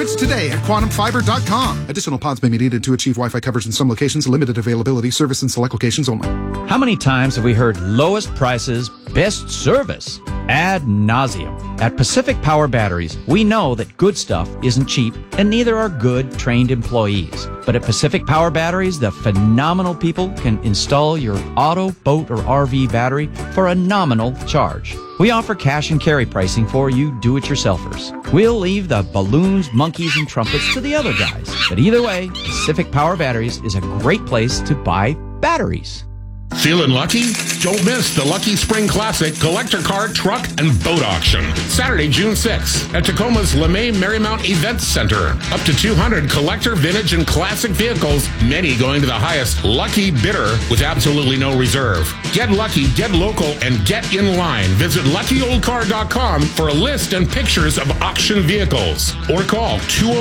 pods today at quantumfiber.com. Additional pods may be needed to achieve Wi-Fi coverage in some locations. Limited availability. Service in select locations only. How many times have we heard lowest prices, best service ad nauseum? At Pacific Power Batteries, we know that good stuff isn't cheap, and neither are good, trained employees. But at Pacific Power Batteries, the phenomenal people can install your auto, boat, or RV battery for a nominal charge. We offer cash and carry pricing for you do-it-yourselfers. We'll leave the balloons, monkeys, and trumpets to the other guys. But either way, Pacific Power Batteries is a great place to buy batteries. Feeling lucky? Don't miss the Lucky Spring Classic Collector Car, Truck, and Boat Auction. Saturday, June 6th at Tacoma's LeMay Marymount Events Center. Up to 200 collector, vintage, and classic vehicles, many going to the highest lucky bidder with absolutely no reserve. Get lucky, get local, and get in line. Visit LuckyOldCar.com for a list and pictures of auction vehicles. Or call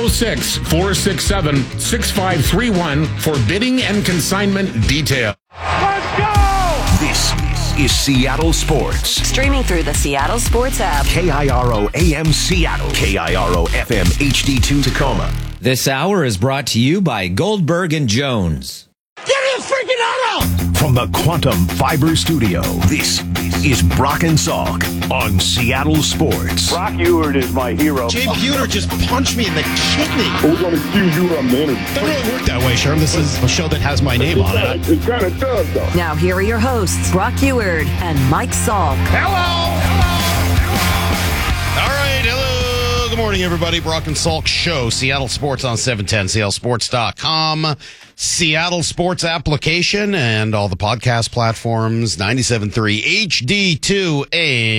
206-467-6531 for bidding and consignment detail. Let's go! This is Seattle Sports. Streaming through the Seattle Sports app. KIRO AM Seattle. KIRO FM HD2 Tacoma. This hour is brought to you by Goldberg and Jones. Get his freaking auto! From the Quantum Fiber Studio, this is Brock and Salk on Seattle Sports. Brock Ewart is my hero. Jay Buhner just punched me in the kidney. We're going to accuse you of manager. Doesn't really work that way, Sherm. This is a show that has my name on it. It kind of does, though. Now here are your hosts, Brock Ewart and Mike Salk. Hello! All right, hello. Good morning, everybody. Brock and Salk Show. Seattle Sports on 710, seattlesports.com. Seattle Sports application and all the podcast platforms, 97.3 HD2A.